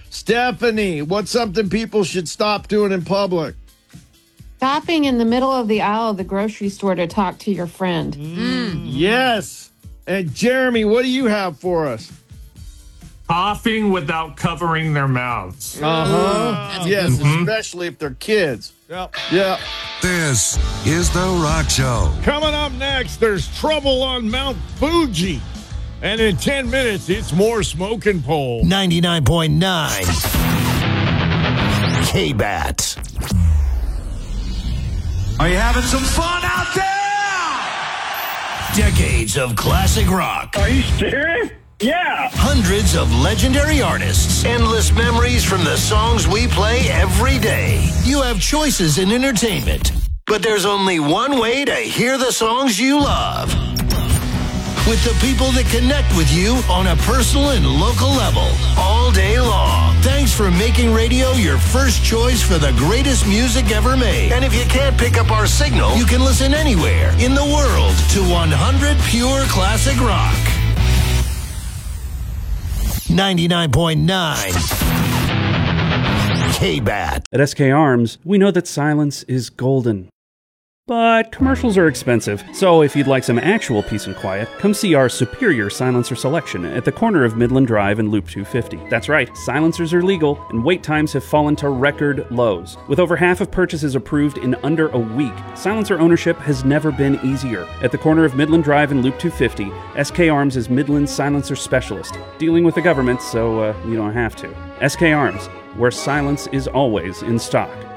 Stephanie, what's something people should stop doing in public? Stopping in the middle of the aisle of the grocery store to talk to your friend. Yes. And Jeremy, what do you have for us? Coughing without covering their mouths. Yes, especially if they're kids. Yep. Yeah. This is The Rock Show. Coming up next, there's trouble on Mount Fuji. And in 10 minutes, it's more Smoke and Pole. 99.9 K-Bat. Are you having some fun out there? Decades of classic rock. Are you serious? Yeah. Hundreds of legendary artists. Endless memories from the songs we play every day. You have choices in entertainment, but there's only one way to hear the songs you love. With the people that connect with you on a personal and local level all day long. Thanks for making radio your first choice for the greatest music ever made. And if you can't pick up our signal, you can listen anywhere in the world to 100 pure classic rock. 99.9 K-Bat. At SK Arms, we know that silence is golden. But commercials are expensive, so if you'd like some actual peace and quiet, come see our superior silencer selection at the corner of Midland Drive and Loop 250. That's right, silencers are legal, and wait times have fallen to record lows. With over half of purchases approved in under a week, silencer ownership has never been easier. At the corner of Midland Drive and Loop 250, SK Arms is Midland's silencer specialist, dealing with the government so you don't have to. SK Arms, where silence is always in stock.